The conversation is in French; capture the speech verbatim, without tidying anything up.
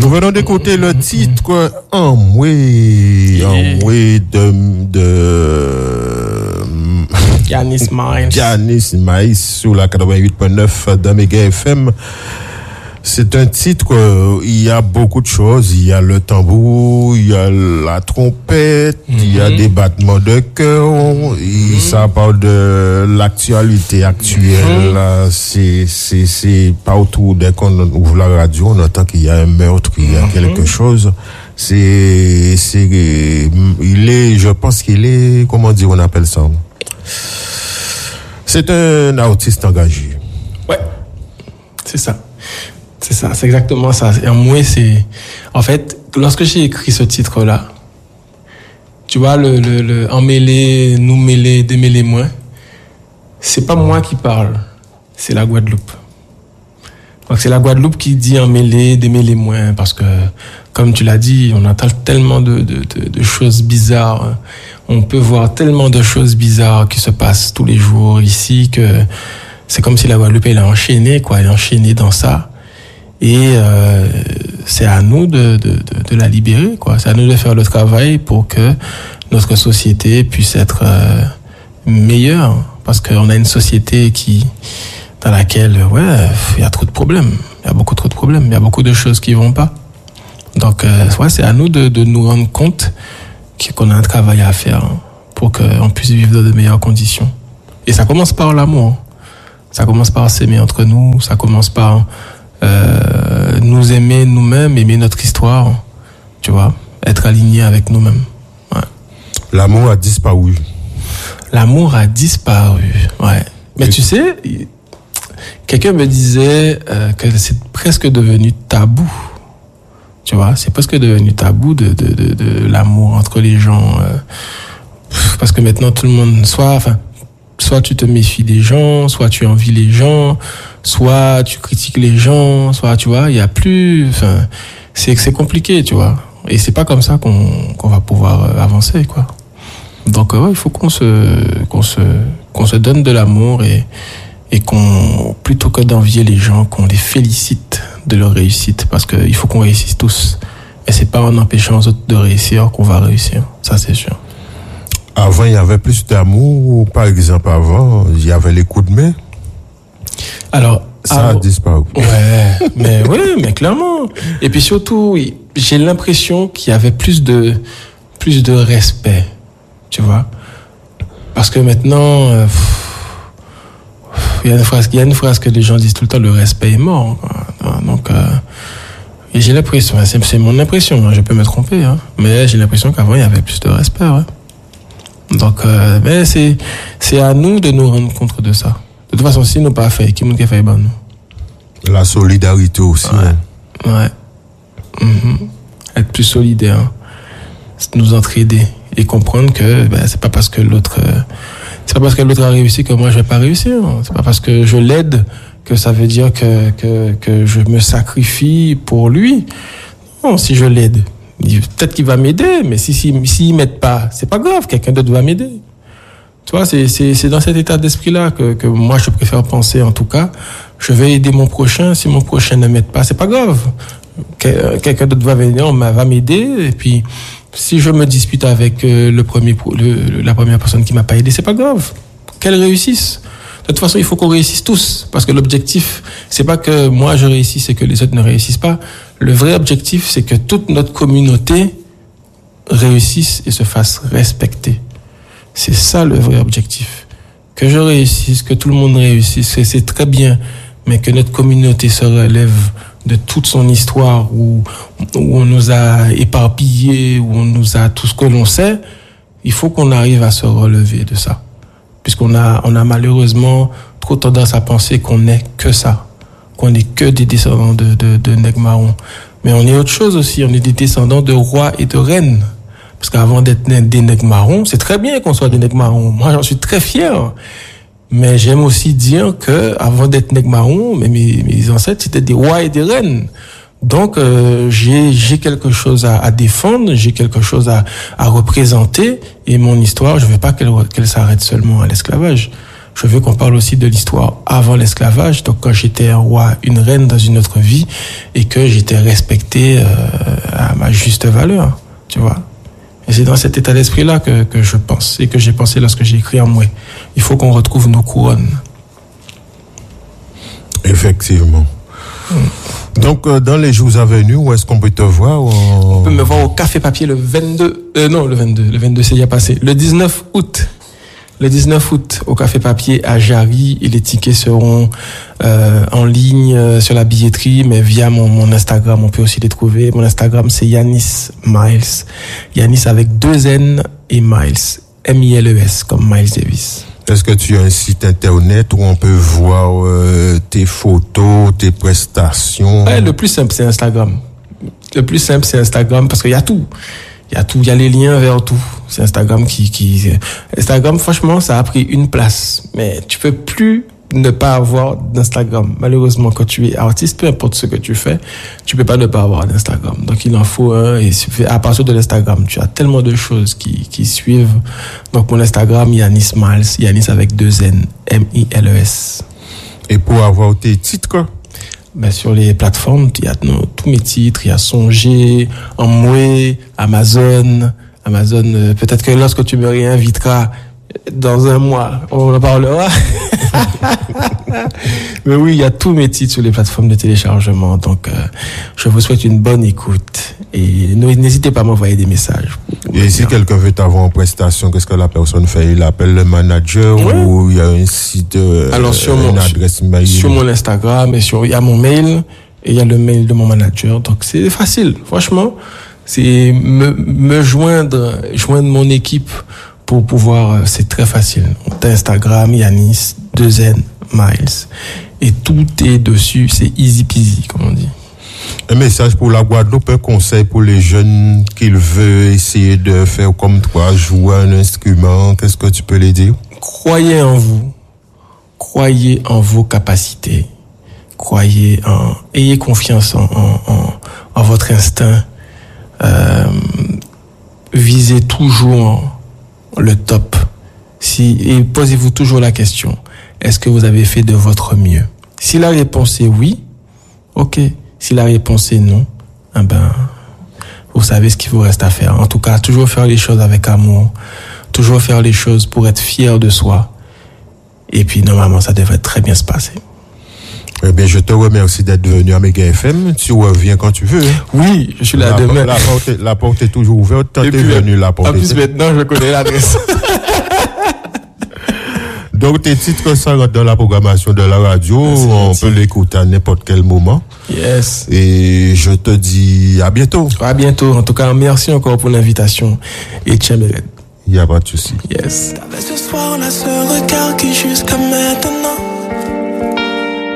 Nous venons d'écouter le titre Amway, Amway de, de Yanis Miles. Yanis Miles sur la quatre-vingt-huit point neuf de Méga F M. C'est un titre, euh, il y a beaucoup de choses. Il y a le tambour, il y a la trompette, mm-hmm. il y a des battements de cœur. Mm-hmm. Ça parle de l'actualité actuelle. Mm-hmm. C'est, c'est, c'est partout. Dès qu'on ouvre la radio, on entend qu'il y a un meurtre, qu'il y a mm-hmm. quelque chose. C'est, c'est, il est, je pense qu'il est, comment dire, on appelle ça? C'est un artiste engagé. Ouais. C'est ça. C'est ça, c'est exactement ça. Et moi, c'est, en fait, lorsque j'ai écrit ce titre-là, tu vois, le, le, le, emmêler, nous mêler, démêler moins, c'est pas moi qui parle, c'est la Guadeloupe. Donc, c'est la Guadeloupe qui dit emmêler, démêler moins, parce que, comme tu l'as dit, on entend tellement de, de, de, de choses bizarres. On peut voir tellement de choses bizarres qui se passent tous les jours ici que c'est comme si la Guadeloupe, elle est enchaînée, quoi, elle est enchaînée dans ça. Et euh, c'est à nous de, de, de, de la libérer, quoi. C'est à nous de faire le travail pour que notre société puisse être euh, meilleure. Parce qu'on a une société qui, dans laquelle, ouais, il y a trop de problèmes. Il y a beaucoup trop de problèmes. Il y a beaucoup de choses qui vont pas. Donc, euh, ouais, c'est à nous de, de nous rendre compte qu'on a un travail à faire pour qu'on puisse vivre dans de meilleures conditions. Et ça commence par l'amour. Ça commence par s'aimer entre nous. Ça commence par Euh, nous aimer nous-mêmes, aimer notre histoire, tu vois, être aligné avec nous-mêmes. Ouais. L'amour a disparu. L'amour a disparu, ouais. Mais Et tu sais, quelqu'un me disait euh, que c'est presque devenu tabou. Tu vois, c'est presque devenu tabou de, de, de, de l'amour entre les gens. Euh, parce que maintenant, tout le monde, soit, enfin, soit tu te méfies des gens, soit tu envies les gens, soit tu critiques les gens, soit, tu vois, il y a plus, enfin, c'est, c'est compliqué, tu vois. Et c'est pas comme ça qu'on, qu'on va pouvoir avancer, quoi. Donc, ouais, il faut qu'on se, qu'on se, qu'on se donne de l'amour et, et qu'on, plutôt que d'envier les gens, qu'on les félicite de leur réussite, parce que il faut qu'on réussisse tous. Et c'est pas en empêchant les autres de réussir qu'on va réussir. Ça, c'est sûr. Avant, il y avait plus d'amour, par exemple, avant, il y avait les coups de main. Alors, ça alors, a disparu. Ouais, mais oui, mais clairement. Et puis surtout, j'ai l'impression qu'il y avait plus de, plus de respect, tu vois. Parce que maintenant, euh, il y a une phrase, il y a une phrase que les gens disent tout le temps, le respect est mort, quoi. Donc, euh, et j'ai l'impression, c'est, c'est mon impression, hein, je peux me tromper, hein, mais j'ai l'impression qu'avant il y avait plus de respect, ouais. Donc, euh, mais c'est, c'est à nous de nous rendre compte de ça. De toute façon, si nous pas fait, qui nous fait ben nous. La solidarité aussi. Ouais. Hein. Ouais. Mm-hmm. Être plus solidaire, hein. Nous entraider et comprendre que ben, c'est pas parce que l'autre, euh, c'est pas parce que l'autre a réussi que moi je vais pas réussir. C'est pas parce que je l'aide que ça veut dire que que que je me sacrifie pour lui. Non, si je l'aide, peut-être qu'il va m'aider, mais si si s'il m'aide pas, c'est pas grave, quelqu'un d'autre va m'aider. Tu vois, c'est, c'est, c'est dans cet état d'esprit-là que, que moi, je préfère penser, en tout cas. Je vais aider mon prochain. Si mon prochain ne m'aide pas, c'est pas grave. Quelqu'un d'autre va venir, va m'aider. Et puis, si je me dispute avec le premier, le, la première personne qui m'a pas aidé, c'est pas grave. Qu'elle réussisse. De toute façon, il faut qu'on réussisse tous. Parce que l'objectif, c'est pas que moi je réussisse et que les autres ne réussissent pas. Le vrai objectif, c'est que toute notre communauté réussisse et se fasse respecter. C'est ça le vrai objectif. Que je réussisse, que tout le monde réussisse, c'est, c'est très bien. Mais que notre communauté se relève de toute son histoire où, où on nous a éparpillés, où on nous a tout ce que l'on sait, il faut qu'on arrive à se relever de ça. Puisqu'on a, on a malheureusement trop tendance à penser qu'on n'est que ça. Qu'on n'est que des descendants de, de, de nègres marrons. Mais on est autre chose aussi. On est des descendants de rois et de reines. Parce qu'avant d'être des nègres marrons, c'est très bien qu'on soit des nègres marrons. Moi, j'en suis très fier. Mais j'aime aussi dire que avant d'être nègre marron, mes, mes ancêtres c'était des rois et des reines. Donc euh, j'ai j'ai quelque chose à, à défendre, j'ai quelque chose à, à représenter, et mon histoire, je veux pas qu'elle qu'elle s'arrête seulement à l'esclavage. Je veux qu'on parle aussi de l'histoire avant l'esclavage, donc quand j'étais un roi, une reine dans une autre vie, et que j'étais respecté euh, à ma juste valeur, tu vois. Et c'est dans cet état d'esprit-là que, que je pense, et que j'ai pensé lorsque j'ai écrit en moi. Il faut qu'on retrouve nos couronnes. Effectivement. Hum. Donc, euh, dans les jours à venir, où est-ce qu'on peut te voir? Ou... On peut me voir au Café Papier le vingt-deux, euh, non, le vingt-deux, le vingt-deux c'est déjà passé, le dix-neuf août. Le dix-neuf août, au Café Papier à Jarry, et les tickets seront euh, en ligne euh, sur la billetterie, mais via mon, mon Instagram, on peut aussi les trouver. Mon Instagram, c'est Yanis Miles. Yanis avec deux N et Miles. M I L E S, comme Miles Davis. Est-ce que tu as un site internet où on peut voir euh, tes photos, tes prestations? Ouais, le plus simple, c'est Instagram. Le plus simple, c'est Instagram, parce qu'il y a tout. Il y a tout, il y a les liens vers tout. C'est Instagram qui, qui, Instagram, franchement, ça a pris une place. Mais tu peux plus ne pas avoir d'Instagram. Malheureusement, quand tu es artiste, peu importe ce que tu fais, tu peux pas ne pas avoir d'Instagram. Donc, il en faut un. Et à partir de l'Instagram, tu as tellement de choses qui, qui suivent. Donc, mon Instagram, Yanis Miles, Yanis avec deux N, M I L E S. Et pour avoir tes titres? Ben, sur les plateformes, il y a no, tous mes titres, il y a Songer, Amway, Amazon, Amazon, euh, peut-être que lorsque tu me réinviteras dans un mois, on en parlera. Mais oui, il y a tous mes titres sur les plateformes de téléchargement, donc euh, je vous souhaite une bonne écoute et n'hésitez pas à m'envoyer des messages. Et si quelqu'un veut t'avoir en prestation, qu'est-ce que la personne fait? Il appelle le manager ouais. ou il y a un site, euh, Alors, sur une mon, adresse mail? Sur mon Instagram, et sur, il y a mon mail et il y a le mail de mon manager, donc c'est facile, franchement. C'est me, me joindre, joindre mon équipe pour pouvoir, c'est très facile. Instagram, Yanis, deux N, Miles. Et tout est dessus, c'est easy peasy, comme on dit. Un message pour la Guadeloupe, un conseil pour les jeunes qui veulent essayer de faire comme toi, jouer un instrument, qu'est-ce que tu peux les dire? Croyez en vous. Croyez en vos capacités. Croyez en, ayez confiance en, en, en, en votre instinct. Euh, visez toujours le top. Si, et posez-vous toujours la question, est-ce que vous avez fait de votre mieux? Si la réponse est oui, ok. Si la réponse est non, eh ben, vous savez ce qu'il vous reste à faire. En tout cas, toujours faire les choses avec amour, toujours faire les choses pour être fier de soi. Et puis, normalement, ça devrait très bien se passer. Eh bien, je te remercie d'être venu à Méga F M. Tu reviens quand tu veux. Hein. Oui, je suis là la, demain. La porte, est, la porte est toujours ouverte. T'es venu, la porte. En plus, était... maintenant, je connais l'adresse. Donc, tes titres sont dans la programmation de la radio. Merci, on merci. peut l'écouter à n'importe quel moment. Yes. Et je te dis à bientôt. À bientôt. En tout cas, merci encore pour l'invitation. Et tiens, il n'y a pas de souci. Yes. T'avais ce soir là, ce regard qui jusqu'à